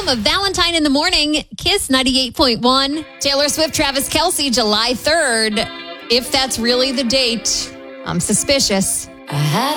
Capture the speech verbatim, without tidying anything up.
a Valentine in the Morning, Kiss ninety-eight point one. Taylor Swift, Travis Kelce, July third. If that's really the date, I'm suspicious. I had